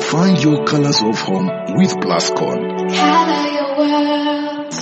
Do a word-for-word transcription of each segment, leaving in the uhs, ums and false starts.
Find your colors of home with Plascon. Color your world.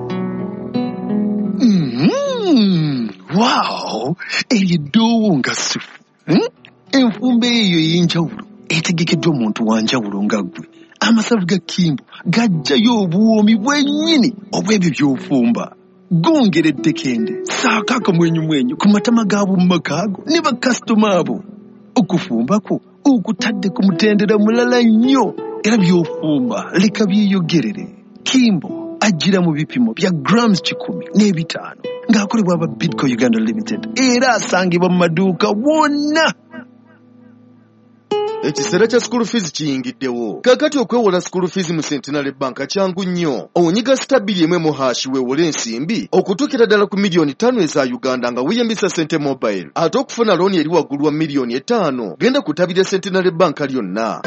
Mm-hmm. Wow! Eyidowo nga sufu. Hmm? Enfumbe eyo y'enjawulo etegekeddwa omuntu wa njawulo nga ggwe. Amasavu ga Kimbo gajjayo obuwoomi bwennyini obw'ebyo by'ofumba. Gongeredde kende saako akamwenyumwenyu ku matama gaabo mu makaago ne bakasitoma abo. Okufumba kwo okutadde ku mutendera mulala nnyo era by'ofumba leka byeyogerere. Kimbo ajjira mu bipimo bya grams kikumi n'ebitaano ng'akolebwa aba Bidco Uganda Limited era asangibwa mu maduuka wonna. Ekiseera kya school fees kiyingiddewo. Kakati okwewola school fees mu Centenary Bank kyangu nnyo. Onyiga stabili emwe mu hashi weewole ensimbi okutuukira ddala ku miliyoni ttaano eza Uganda nga weeyambisa Sente Mobile. Ate okufuna looni eri waggulu wa miliyoni etaano genda kutabira Centenary Bank lyonna.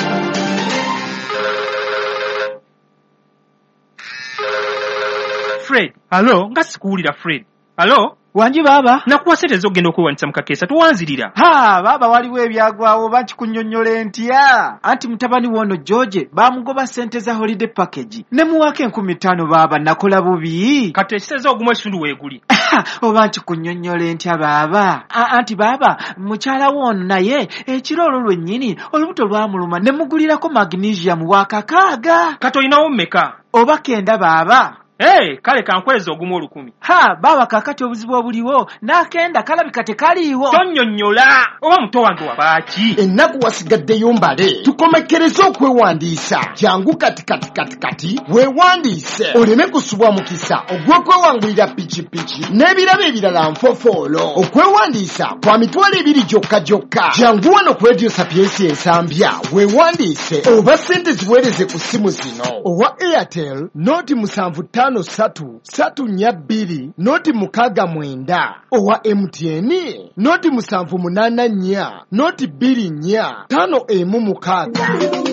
Fred, alo, nga sikuwulira Fred. Alo? Wanji baba? Nakuwasetezo ogenda okwewanisa mu kakeesa tuwanzirira. Ha, baba waliwo ebyagwawo bakikunnyonnyola ntya. Anti mutabani wono George bamugoba ssente za holiday package. Ne muwaka enkumi ttaano baba nakola bubi. Kati ekiseza ogumu ekitundu weeguli. Oba nkikunnyonnyola ntya baba. Anti baba mukyala wono naye ekiro olwo lwennyini olubuto lwamuluma ne mugulirako magnesium wa kakaaga. Kati olinawo mmeka? Oba kenda baba. Hey, kale kankweza ogumu olukumi. Ha, baba kakati obuzibu obuliwo n'akenda kalabika tekaliiwo. Tonnyonnyola oba muto wange wabaaki. Ennaku wasigaddeyo mbale tukomekereze okwewandiisa. Jangu kati kati kati kati weewandiise oleme kusubwa mukisa ogw'okwewangulira pikipiki n'ebirabo ebirala nfofoolo. Okwewandiisa kwa mitwalo ebiri gyokka gyokka. Jangu wano ku Radio Sapiensi ensambya weewandiise oba ssente ziweereze ku simu zino. Owa Airtel noti musanvu ttaano satu satu nnya bbiri noti mukaaga mwenda. Owa M T N noti musanvu munaana nnya noti bbiri nnya ttaano emu mukaaga.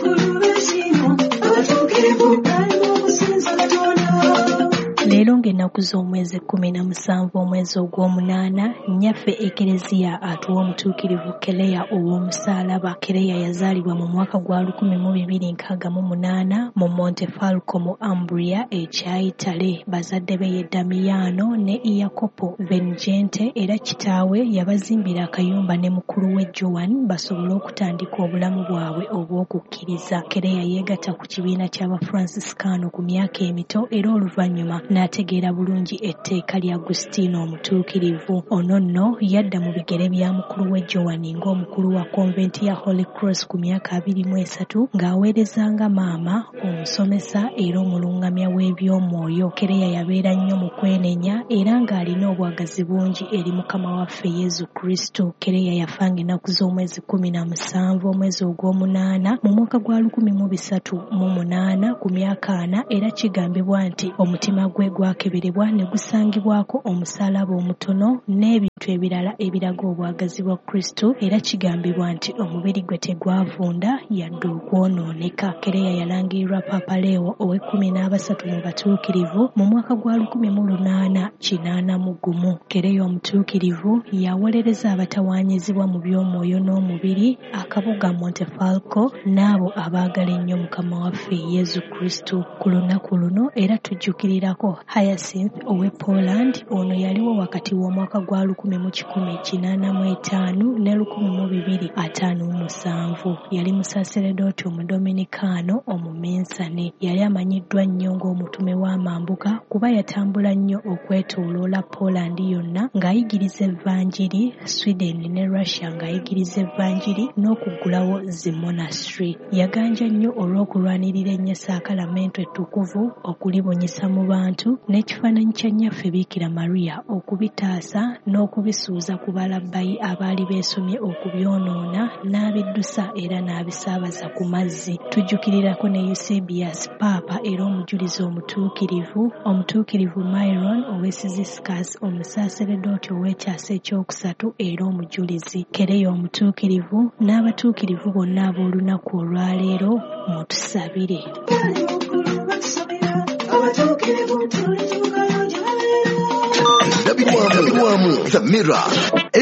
Leero ng'ennaku z'omwezi kkumi na musanvu omwezi ogw'omunaana nnyaffe Ekereziya atuwa omutuukirivu Kereya ow'omusaalaba. Kereya yazaalibwa mu mwaka gwa lukumi mu bibiri nkaaga mu munaana mu Montefalco mu Umbria ekya Itale. Bazadde be ye Damiano ne Iacopo Benjente era kitaawe yabazimbira akayumba ne mukulu we Joan basobole okutandika obulamu bwabwe obw'okukkiriza. Kereya yeegatta ku kibiina ky'Abafranciscaano ku myaka emito era oluvannyuma n'ategeera bulungi etteeka lya Agustino omutuukirivu. Ono nno yadda mu bigere bya mukulu we Joan ng'omukulu wa konventi ya Holy Cross ku myaka abiri mu esatu ng'aweerezanga maama omusomesa era omulungamya w'ebyomwoyo. Kereya yabeera nnyo mu kwenenya era ng'alina obwagazi bungi eri Mukama waffe Yezu Kristo. Kereya yafanga ennaku z'omwezi kkumi na musanvu omwezi ogw'omunaana mu mwaka gwa lukumi mu bisatu mu munaana ku myaka ana era kigambibwa nti omutima gwe gwakeberebwa ne gusangibwako omusaalaba omutono n'ebintu ebirala ebiraga obwagazi bwa Kristo era kigambibwa nti omubiri gwe tegwavunda yadde okwonooneka. Kereya yalangirirwa Papa Leo ow'ekkumi n'abasatu mu batuukirivu mu mwaka gwa lukumi mu lunaana kinaana mu gumu. Kereya omutuukirivu yawolereza abatawaanyizibwa mu by'omwoyo n'omubiri akabuga Montefalco n'abo abaagala ennyo Mukama waffe Yezu Kristo. Ku lunaku luno era tujjukirirako Hyacinth ow'e Poland. Ono yaliwo wakati w'omwaka gwa lukumi mu kikumi kinaana mu etaano ne lukumi mu bibiri ataano mu musanvu. Yali musaaseredooti omudominikaano omumensane. Yali amanyiddwa nnyo ng'omutume w'amambuka kuba yatambula nnyo okwetooloola Poland yonna ng'ayigiriza evvanjiri, Sweden ne Russia ng'ayigiriza evvanjiri n'okuggulawo zi monastery. Yaganja nnyo olw'okulwanirira ennyesakalamento ettukuvu okulibunyisa mu bantu n'ekifaananyi kya nnyaffe Biikira Maria okubitaasa n'okubisuuza ku balabbayi abaali beesomye okubyonoona n'abiddusa era n'abisaabaza ku mazzi. Tujjukirirako ne Eusebius Paapa era omujulizi omutuukirivu, omutuukirivu Myron ow'Esiziscus omusaaseredooti ow'ekyasa ekyokusatu era omujulizi. Kereya omutuukirivu n'abatuukirivu bonna ab'olunaku olwaleero mutusabire. The Mirror.